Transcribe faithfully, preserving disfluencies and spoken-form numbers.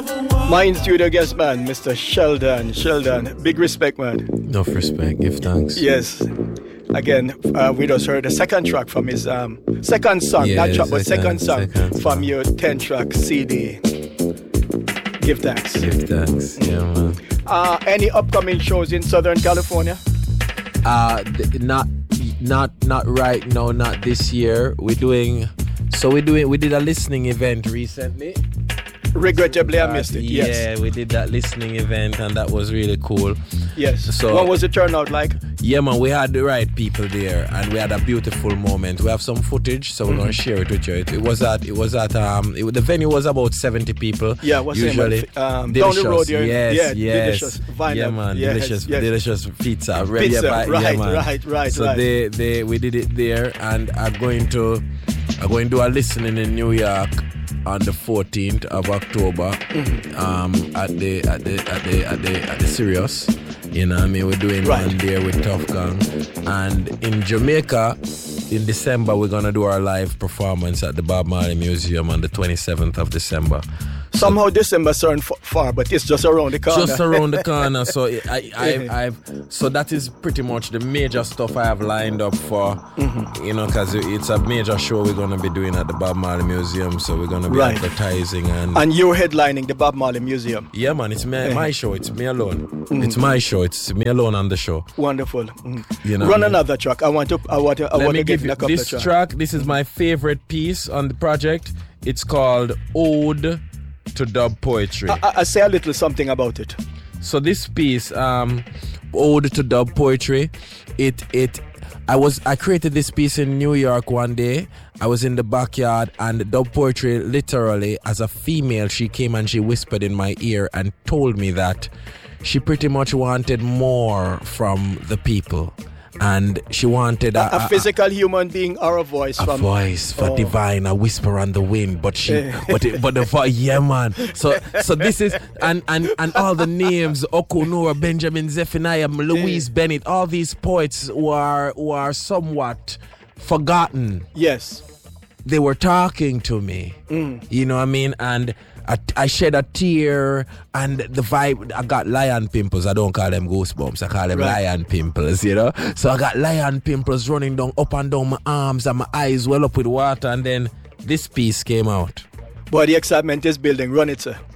My in-studio guest man, Mister Sheldon. Sheldon, big respect, man. Enough respect, give thanks. Yes. Again, uh, we just heard the second track from his um, second song, yeah, not track, but second, second song second from song. your ten-track C D. Give thanks. Give thanks, yeah, man. Uh, any upcoming shows in Southern California? Uh, th- not, not, not right now, not this year. We're doing, so we're doing, we did a listening event recently. Regrettably, I Uh, missed it. yeah, Yes. we did that listening event and that was really cool. Yes. So- what was the turnout like? Yeah, man, we had the right people there, and we had a beautiful moment. We have some footage, so we're gonna share it with you. It, it was at, it was at, um, it, the venue was about seventy people. Yeah, what's the name usually. of it? Um, down Delicious, the road here. yes, Yeah, yes, Delicious. Vinyl. yeah, man, Yes, delicious, yes. delicious pizza. Re- Pizza, yeah, but- right, yeah, man. right, right, So right. they, they, we did it there, and I'm going to, I'm going to do a listening in New York on the fourteenth of October, Mm-hmm. um, at the, at the, at the, at the, at the Sirius. You know what I mean? We're doing Right. one there with Tough Gang. And in Jamaica, in December, we're going to do our live performance at the Bob Marley Museum on the twenty-seventh of December. Somehow December sound f- far, but it's just around the corner. Just around the corner. So I, I, I've, so that is pretty much the major stuff I have lined up for, Mm-hmm. you know, because it's a major show we're going to be doing at the Bob Marley Museum. So we're going to be Right. advertising and... And you're headlining the Bob Marley Museum. yeah, man, it's my, my show. It's me alone. It's my show. It's me alone on the show. Wonderful. Mm. You know Run what I mean? another track. I want to. I want to. I Let want me to get give in you a couple this of tracks. track. This is my favorite piece on the project. It's called Ode to Dub Poetry. I, I, I say a little something about it. So this piece, um, Ode to Dub Poetry, it it I was I created this piece in New York one day. I was in the backyard, and dub poetry, literally, as a female, she came and she whispered in my ear and told me that she pretty much wanted more from the people. And she wanted a, A, a physical human being or a voice a from voice for Oh. divine, a whisper on the wind. But she, but it, but the vo- yeah, man. So so this is and and and all the names: Okunora, Benjamin Zephaniah, Louise Bennett, all these poets who are who are somewhat forgotten. Yes. They were talking to me. You know what I mean? And I, I shed a tear, and the vibe, I got lion pimples. I don't call them goosebumps, I call them Right. lion pimples, you know? So I got lion pimples running down, up and down my arms, and my eyes well up with water, and then this piece came out. Boy, the excitement is building. Run it, sir.